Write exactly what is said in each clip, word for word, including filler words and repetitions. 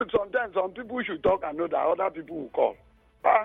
sometimes some people should talk and know that other people will call. Huh?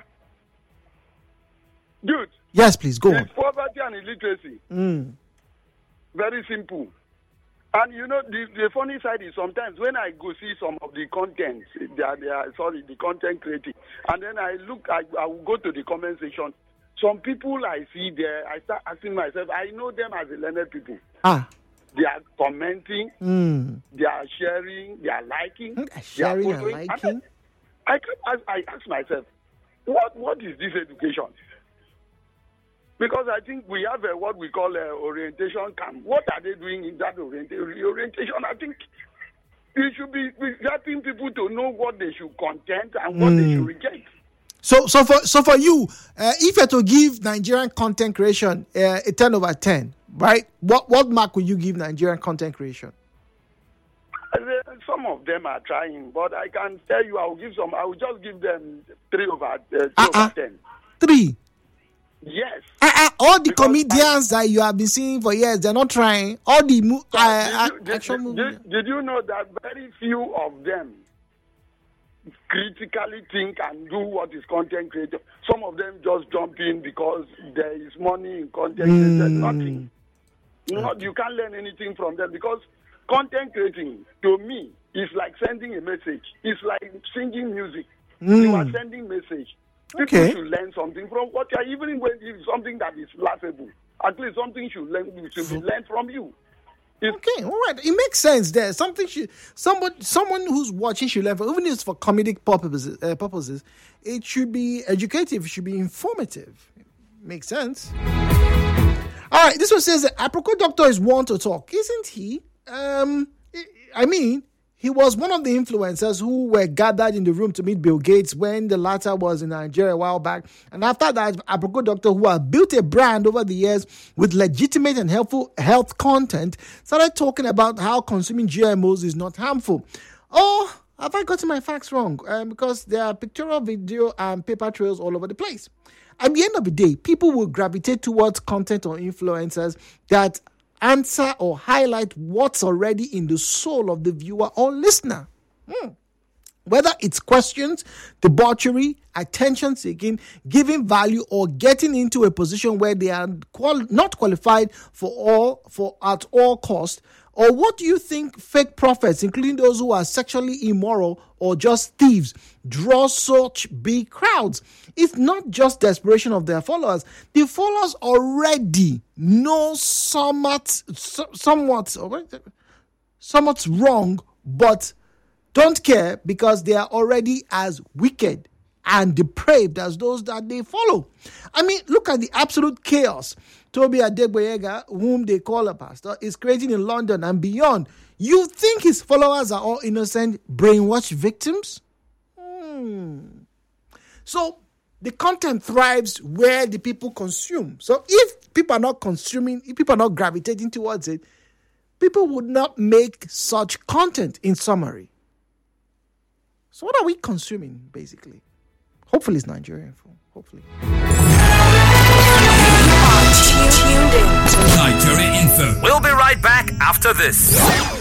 Dude. Yes, please, go it's on. Poverty and illiteracy. Mm. Very simple. And you know, the, the funny side is sometimes when I go see some of the content, they are, they are, sorry, the content creating, and then I look, I, I will go to the comment section. Some people I see there, I start asking myself, I know them as a learned people. Ah. They are commenting, mm. they are sharing, they are liking, mm, sharing they are and liking. And I, I, I ask myself, what what is this education? Because I think we have a, what we call a orientation camp. What are they doing in that orientation? Orientation, I think we should be helping people to know what they should content and what mm. they should reject. So, so for so for you, uh, if you had to give Nigerian content creation uh, a ten over ten, right? What what mark would you give Nigerian content creation? Some of them are trying, but I can tell you, I will give some. I will just give them three over uh, three uh-uh. over ten. Three. Yes. Uh, uh, all the because comedians I, that you have been seeing for years, they're not trying. All the mo- uh, did, you, action did, movies. Did, did you know that very few of them critically think and do what is content creator? Some of them just jump in because there is money in content mm. creator. Nothing. Not, you can't learn anything from them because content creating, to me, is like sending a message. It's like singing music. Mm. You are sending message. People okay. should learn something from what you are, even when it's something that is laughable. At least something should learn should be learned from you. It's, okay, all right. It makes sense there. Something should someone someone who's watching should learn from, even if it's for comedic purposes. Uh, purposes, it should be educative. It should be informative. Makes sense. All right. This one says the Apricot doctor is one to talk, isn't he? Um, I mean. He was one of the influencers who were gathered in the room to meet Bill Gates when the latter was in Nigeria a while back. And after that, Apricot Doctor, who had built a brand over the years with legitimate and helpful health content, started talking about how consuming G M Os is not harmful. Oh, have I gotten my facts wrong? Um, because there are pictorial, video, and paper trails all over the place. At the end of the day, people will gravitate towards content or influencers that answer or highlight what's already in the soul of the viewer or listener. Hmm. Whether it's questions, debauchery, attention-seeking, giving value, or getting into a position where they are qual- not qualified for all for at all cost. Or what do you think fake prophets, including those who are sexually immoral or just thieves, draw such big crowds? It's not just desperation of their followers. The followers already know somewhat, somewhat, somewhat wrong, but don't care because they are already as wicked and depraved as those that they follow. I mean, look at the absolute chaos Toby Adegboyega, whom they call a pastor, is creating in London and beyond. You think his followers are all innocent, brainwashed victims? Hmm. So the content thrives where the people consume. So if people are not consuming, if people are not gravitating towards it, people would not make such content, in summary. So what are we consuming, basically? Hopefully it's Nigerian food. Hopefully. Nigeria Info. We'll be right back after this.